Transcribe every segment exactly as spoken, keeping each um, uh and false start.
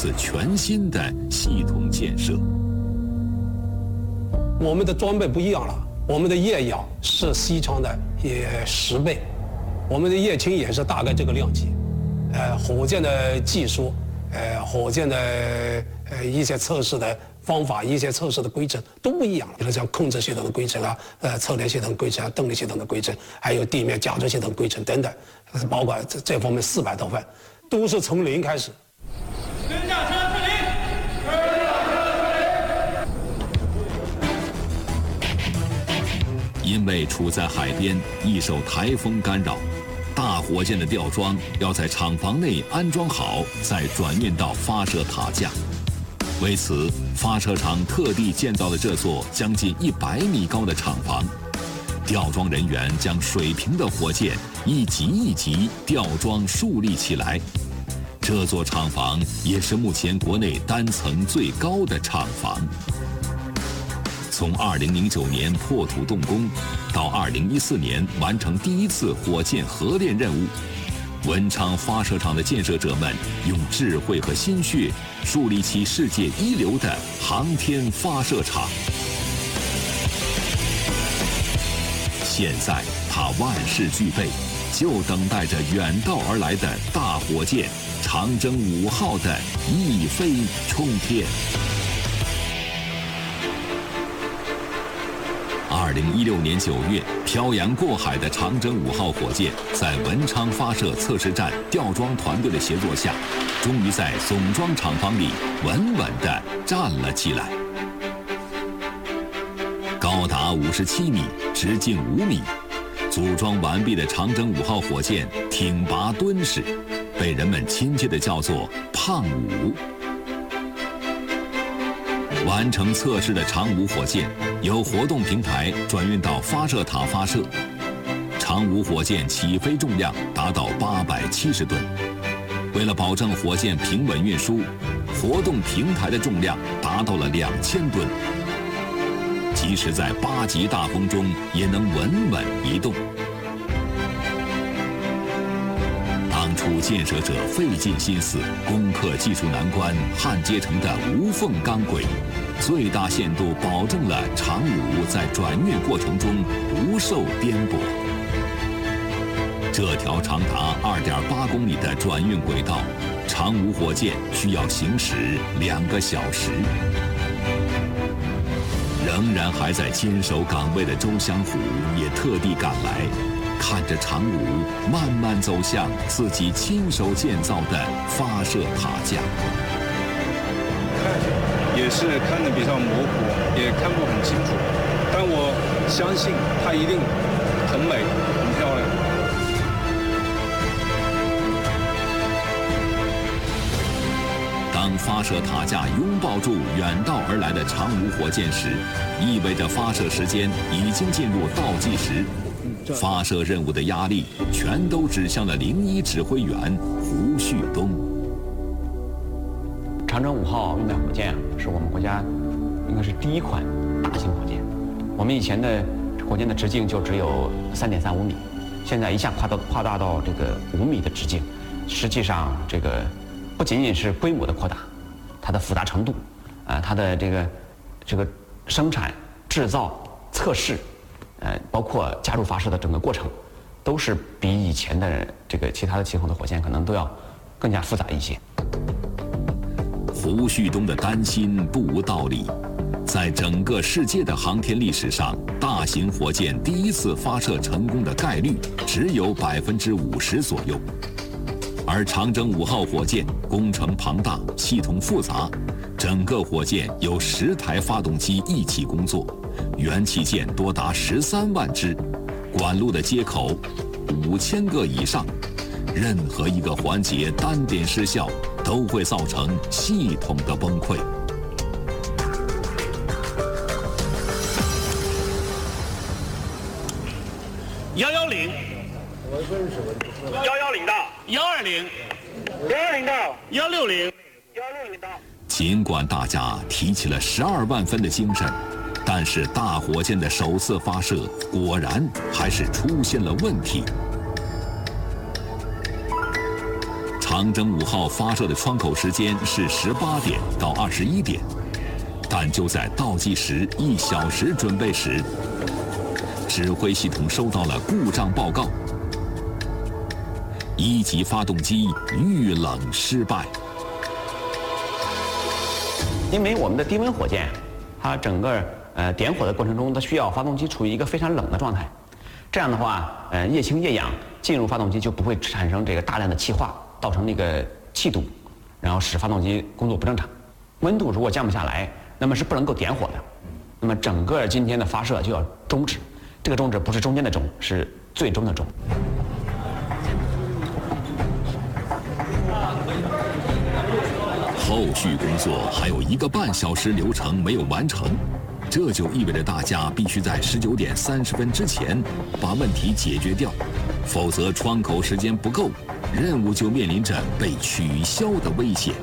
次全新的系统建设。 我们的装备不一样了，我们的液氧是西昌的也十倍，我们的液氢也是大概这个量级。呃，火箭的技术，呃，火箭的呃一些测试的方法，一些测试的规程都不一样了。比如像控制系统的规程啊，呃，测量系统规程啊，动力系统的规程，还有地面驾驶系统规程等等，包括这这方面四百多份，都是从零开始。 跟下车撤离。 因为处在海边，易受台风干扰。大火箭的吊装要在厂房内安装好，再转运到发射塔架。为此，发射场特地建造了这座将近一百米高的厂房。吊装人员将水平的火箭一级一级吊装竖立起来。这座厂房也是目前国内单层最高的厂房。从二零零九年破土动工，到二零一四年完成第一次火箭合练任务，文昌发射场的建设者们用智慧和心血树立起世界一流的航天发射场。现在它万事俱备，就等待着远道而来的大火箭长征五号的一飞冲天。二零一六年九月，漂洋过海的长征五号火箭在文昌发射测试站吊装团队的协作下，终于在总装厂房里稳稳地站了起来。高达五十七米，直径五米，组装完毕的长征五号火箭挺拔敦实，被人们亲切地叫做“胖五”。完成测试的长五火箭由活动平台转运到发射塔发射。长五火箭起飞重量达到八百七十吨。为了保证火箭平稳运输，活动平台的重量达到了两千吨。即使在八级大风中，也能稳稳移动。当初建设者费尽心思攻克技术难关，焊接成的无缝钢轨，最大限度保证了长五在转运过程中不受颠簸。这条长达二点八公里的转运轨道，长五火箭需要行驶两个小时。仍然还在坚守岗位的周湘虎也特地赶来，看着长五慢慢走向自己亲手建造的发射塔架。 也是看得比较模糊，也看不很清楚，但我相信它一定很美，很漂亮。 当发射塔架拥抱住远道而来的长五火箭时，意味着发射时间已经进入倒计时。发射任务的压力全都指向了零一指挥员胡旭东。 长征五号运载火箭啊，是我们国家应该是第一款大型火箭。我们以前的火箭的直径就只有三点三五米，现在一下跨到跨大到这个五米的直径。实际上，这个不仅仅是规模的扩大，它的复杂程度，啊、呃，它的这个这个生产、制造、测试，呃，包括加入发射的整个过程，都是比以前的这个其他的型号的火箭可能都要更加复杂一些。 胡旭东的担心不无道理，在整个世界的航天历史上，大型火箭第一次发射成功的概率只有百分之五十左右。而长征五号火箭工程庞大，系统复杂，整个火箭有十台发动机一起工作，元器件多达十三万只，管路的接口五千个以上，任何一个环节单点失效，都会造成系统的崩溃。 幺幺零，幺幺零到，幺二零，幺二零到，幺六零，幺六零到。 尽管大家提起了十二万分的精神，但是大火箭的首次发射果然还是出现了问题。 长征五号发射的窗口时间是十八点到二十一点，但就在倒计时一小时准备时，指挥系统收到了故障报告，一级发动机遇冷失败。 因为我们的低温火箭，它整个呃点火的过程中，它需要发动机处于一个非常冷的状态，这样的话，呃液氢液氧进入发动机就不会产生这个大量的气化，造成那个气堵，然后使发动机工作不正常。温度如果降不下来，那么是不能够点火的，那么整个今天的发射就要终止。这个终止不是中间的终，是最终的终。 后续工作还有一个半小时流程没有完成，这就意味着大家必须在十九点三十分之前把问题解决掉，否则窗口时间不够，任务就面临着被取消的危险。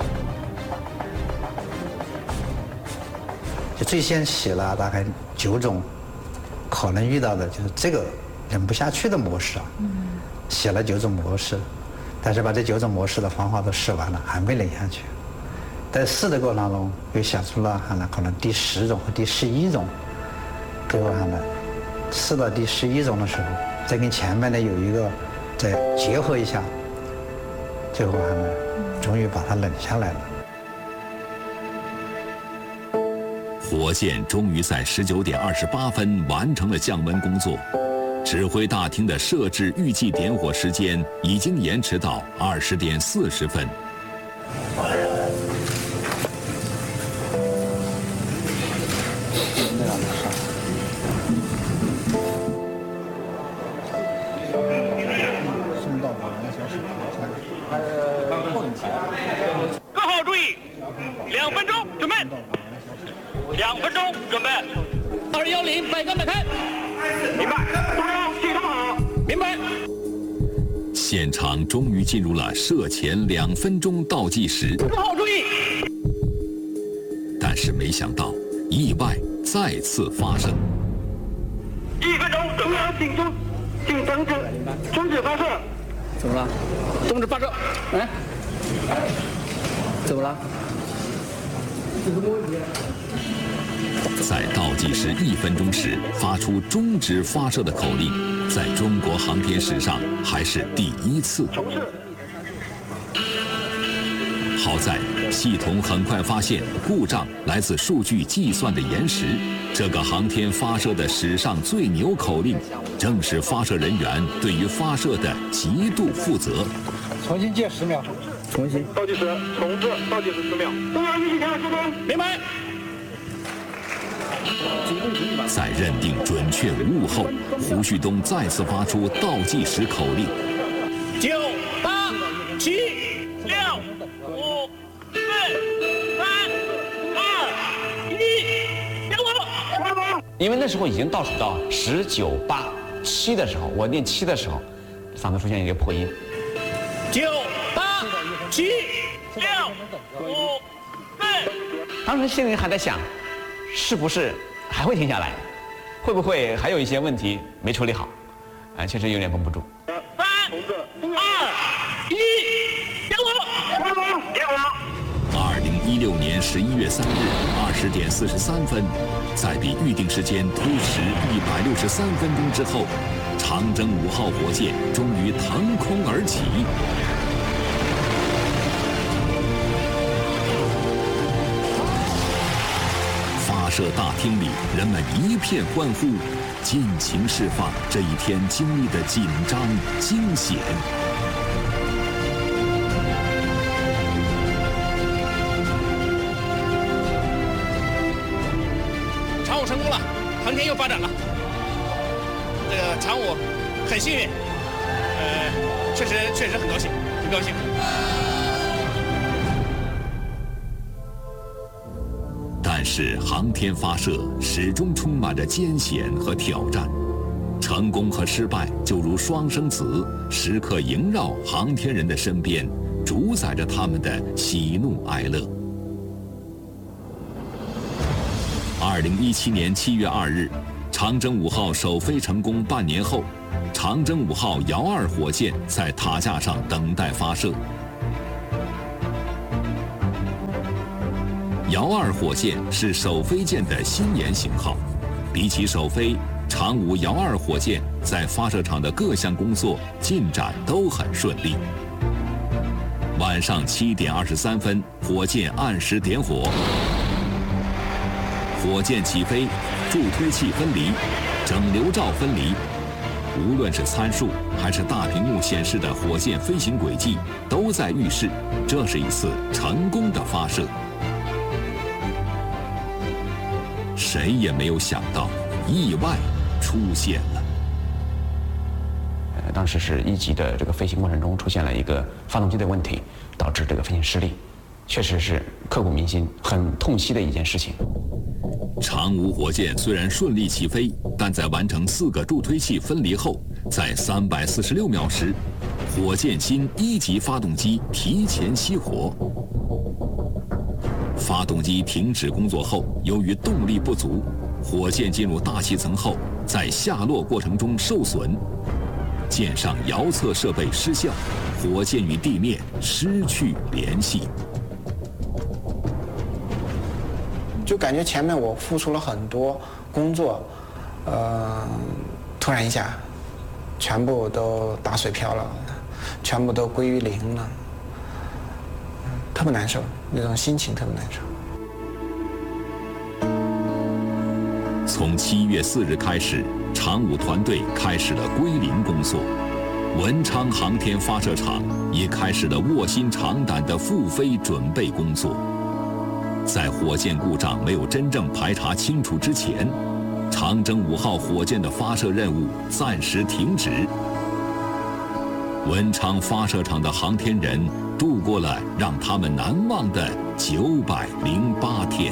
就最先写了大概九种可能遇到的，就是这个忍不下去的模式啊，写了九种模式，但是把这九种模式的方法都试完了，还没忍下去。在试的过程当中，又想出了可能第十种和第十一种，最后呢，试到第十一种的时候，再跟前面的有一个再结合一下，最后呢，终于把它忍下来了。 火箭终于在十九点二十八分完成了降温工作，指挥大厅的设置预计点火时间已经延迟到二十点四十分。 各号注意，两分钟准备。两分钟准备，二幺零百杆摆开，明白。加油，系统好，明白。 现场终于进入了射前两分钟倒计时， 各号注意。 但是没想到，意外再次发生。 一分钟准备，请终，请终止，终止发射。 怎么了？ 终止发射。 哎，怎么了？ 在倒计时一分钟时发出终止发射的口令，在中国航天史上还是第一次。好在系统很快发现故障来自数据计算的延时，这个航天发射的史上最牛口令，正是发射人员对于发射的极度负责。 重新计十秒， 重新倒计时，重置，倒计时十秒。中央预警前施工，明白。 在认定准确无误后，胡旭东再次发出倒计时口令： 九、八、七、六、五、四、三、二、一，点火！ 因为那时候已经倒数到十九、八、七的时候，我念七的时候，嗓子出现一个破音。 九、八、七、六、五、四。 当时心里还在想，是不是还会停下来？会不会还有一些问题没处理好？啊，确实有点绷不住。 三、二、一，点火！点火！ 二零一六年十一月三日二十点四十三分，在比预定时间推迟一百六十三分钟之后，长征五号火箭终于腾空而起。发射大厅里，人们一片欢呼，尽情释放这一天经历的紧张、惊险。 常务成功了，航天又发展了。这个常务很幸运，呃，确实确实很高兴，很高兴。 但是航天发射始终充满着艰险和挑战，成功和失败就如双生子，时刻萦绕航天人的身边，主宰着他们的喜怒哀乐。二零一七年七月二日，长征五号首飞成功半年后，长征五号遥二火箭在塔架上等待发射， 遥二火箭是首飞舰的新研型号，比起首飞，长五遥二火箭在发射场的各项工作进展都很顺利。晚上七点二十三分，火箭按时点火，火箭起飞，助推器分离，整流罩分离。无论是参数还是大屏幕显示的火箭飞行轨迹，都在预示这是一次成功的发射。谁也没有想到，意外出现了。 呃，当时是一级的这个飞行过程中出现了一个发动机的问题，导致这个飞行失利，确实是刻骨铭心、很痛惜的一件事情。 长五火箭虽然顺利起飞，但在完成四个助推器分离后，在三百四十六秒时，火箭芯一级发动机提前熄火。发动机停止工作后，由于动力不足，火箭进入大气层后，在下落过程中受损，舰上遥测设备失效，火箭与地面失去联系。 就感觉前面我付出了很多工作，呃，突然一下，全部都打水漂了，全部都归于零了，特别难受，那种心情特别难受。 从七月四日开始，长五团队开始了归零工作，文昌航天发射场也开始了卧薪尝胆的复飞准备工作。在火箭故障没有真正排查清楚之前，长征五号火箭的发射任务暂时停止。文昌发射场的航天人度过了让他们难忘的九百零八天。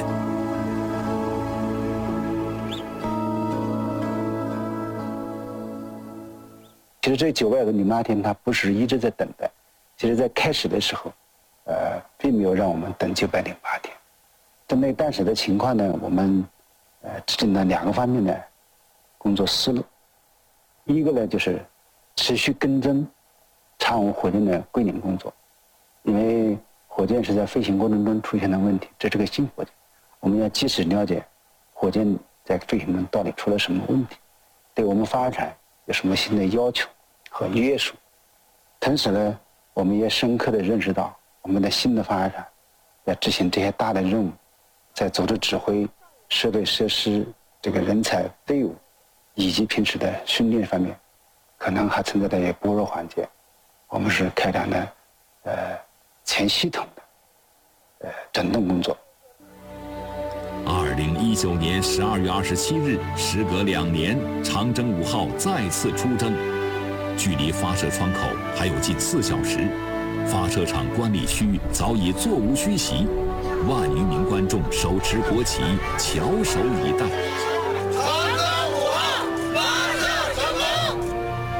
其实这九百零八天，它不是一直在等待，其实在开始的时候，呃，并没有让我们等九百零八天。针对当时的情况呢，我们呃制定了两个方面的工作思路。一个呢就是持续跟踪长五火箭的归零工作，因为火箭是在飞行过程中出现了问题，这是个新火箭，我们要及时了解火箭在飞行中到底出了什么问题，对我们发展有什么新的要求和约束。同时呢，我们也深刻地认识到我们的新的发展要执行这些大的任务，在组织指挥、设备设施、这个人才队伍以及平时的训练方面，可能还存在的一些薄弱环节。我们是开展了呃全系统的呃整顿工作。 二零一九年十二月二十七日，时隔两年，长征五号再次出征，距离发射窗口还有近四小时，发射场观礼区早已座无虚席，万余名观众手持国旗，翘首以待。